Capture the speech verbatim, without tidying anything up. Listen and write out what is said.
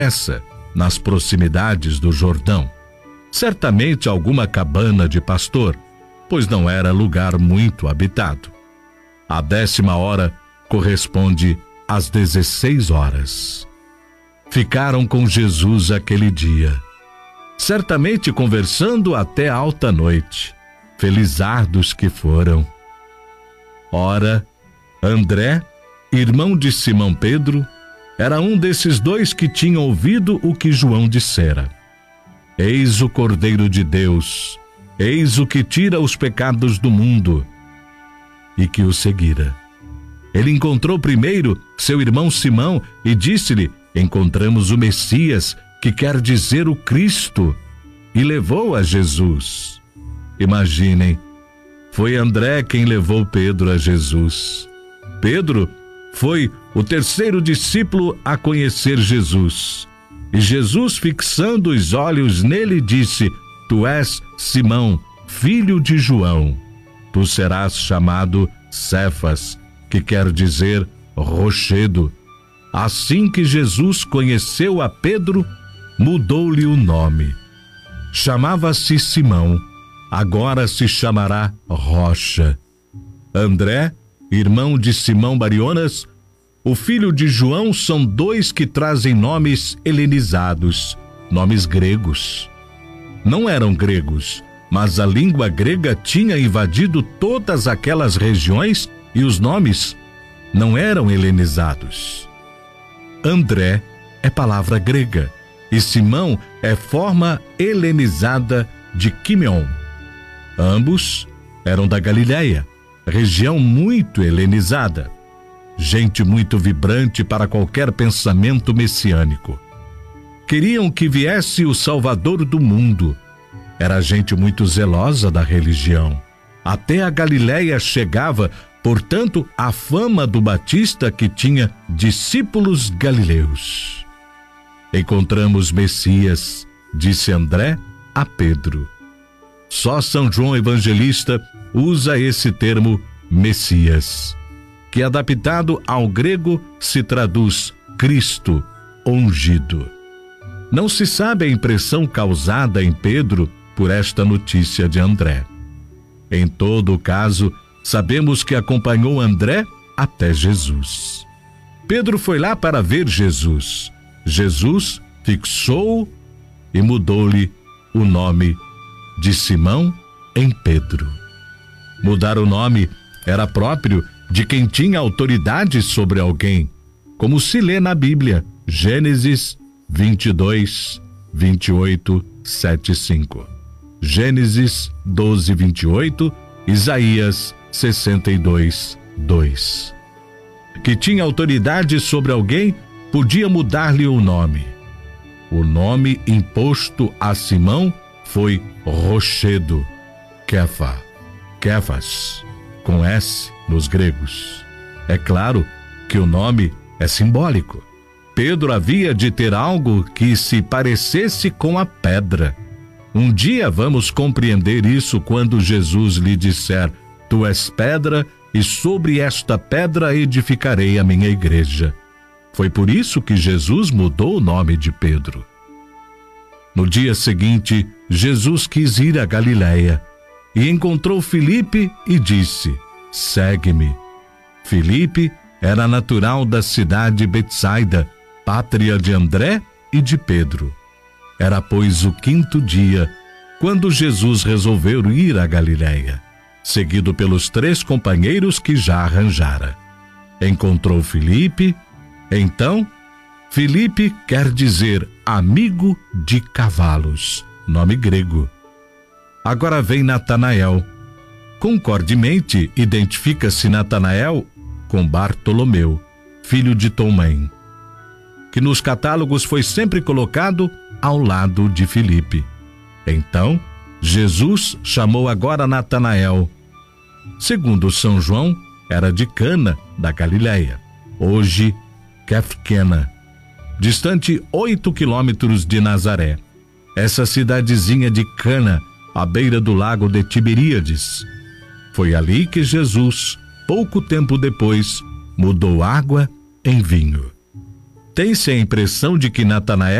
essa, nas proximidades do Jordão. Certamente alguma cabana de pastor, pois não era lugar muito habitado. A décima hora corresponde às dezesseis horas. Ficaram com Jesus aquele dia, certamente conversando até alta noite, felizardos que foram. Ora, André, irmão de Simão Pedro, era um desses dois que tinham ouvido o que João dissera: Eis o Cordeiro de Deus, eis o que tira os pecados do mundo, e que o seguira. Ele encontrou primeiro seu irmão Simão e disse-lhe: Encontramos o Messias, que quer dizer o Cristo, e levou a Jesus. Imaginem, foi André quem levou Pedro a Jesus. Pedro foi o terceiro discípulo a conhecer Jesus. E Jesus, fixando os olhos nele, disse: Tu és Simão, filho de João. Tu serás chamado Cefas, que quer dizer rochedo. Assim que Jesus conheceu a Pedro, mudou-lhe o nome. Chamava-se Simão, agora se chamará Rocha. André, irmão de Simão Barionas, o filho de João, são dois que trazem nomes helenizados, nomes gregos. Não eram gregos, mas a língua grega tinha invadido todas aquelas regiões e os nomes não eram helenizados. André é palavra grega e Simão é forma helenizada de Quimeon. Ambos eram da Galileia, região muito helenizada. Gente muito vibrante para qualquer pensamento messiânico. Queriam que viesse o Salvador do mundo. Era gente muito zelosa da religião. Até a Galileia chegava, portanto, a fama do Batista, que tinha discípulos galileus. Encontramos Messias, disse André a Pedro. Só São João Evangelista usa esse termo Messias, que adaptado ao grego se traduz Cristo, ungido. Não se sabe a impressão causada em Pedro por esta notícia de André. Em todo o caso, sabemos que acompanhou André até Jesus. Pedro foi lá para ver Jesus. Jesus fixou e mudou-lhe o nome de Simão em Pedro. Mudar o nome era próprio de quem tinha autoridade sobre alguém, como se lê na Bíblia, Gênesis vinte e dois, vinte e oito, sete e cinco. Gênesis doze, vinte e oito, Isaías sessenta e dois, dois. Que tinha autoridade sobre alguém, podia mudar-lhe o nome. O nome imposto a Simão foi Rochedo, Kefa, Kefas, com S nos gregos. É claro que o nome é simbólico. Pedro havia de ter algo que se parecesse com a pedra. Um dia vamos compreender isso quando Jesus lhe disser: Tu és pedra, e sobre esta pedra edificarei a minha igreja. Foi por isso que Jesus mudou o nome de Pedro. No dia seguinte, Jesus quis ir a Galiléia e encontrou Filipe e disse: Segue-me. Filipe era natural da cidade Betsaida, pátria de André e de Pedro. Era, pois, o quinto dia, quando Jesus resolveu ir a Galiléia, seguido pelos três companheiros que já arranjara. Encontrou Filipe. Então, Filipe quer dizer amigo de cavalos, nome grego. Agora vem Natanael. Concordemente, identifica-se Natanael com Bartolomeu, filho de Tomé, que nos catálogos foi sempre colocado ao lado de Filipe. Então, Jesus chamou agora Natanael. Segundo São João, era de Cana, da Galileia, hoje Quefquena, distante oito quilômetros de Nazaré. Essa cidadezinha de Cana, à beira do lago de Tiberíades. Foi ali que Jesus, pouco tempo depois, mudou água em vinho. Tem-se a impressão de que Natanael